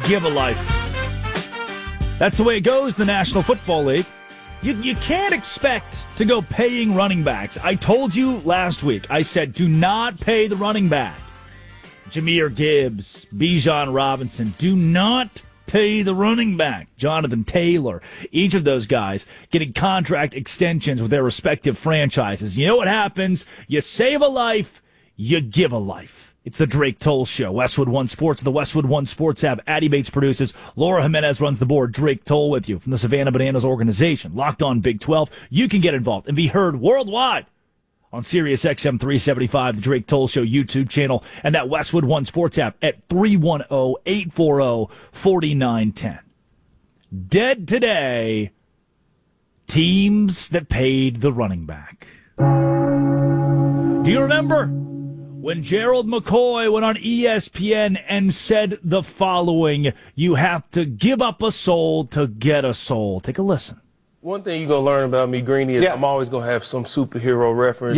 give a life. That's the way it goes in the National Football League. You can't expect to go paying running backs. I told you last week, I said, do not pay the running back. Jahmyr Gibbs, Bijan Robinson, do not pay the running back. Jonathan Taylor, each of those guys getting contract extensions with their respective franchises. You know what happens? You save a life, you give a life. It's the Drake Toll Show. Westwood One Sports, the Westwood One Sports app. Addie Bates produces. Laura Jimenez runs the board. Drake Toll with you from the Savannah Bananas organization. Locked on Big 12. You can get involved and be heard worldwide on Sirius XM 375, the Drake Toll Show YouTube channel, and that Westwood One Sports app at 310-840-4910. Dead today, teams that paid the running back. Do you remember when Gerald McCoy went on ESPN and said the following, you have to give up a soul to get a soul? Take a listen. One thing you're going to learn about me, Greeny, is I'm always going to have some superhero reference.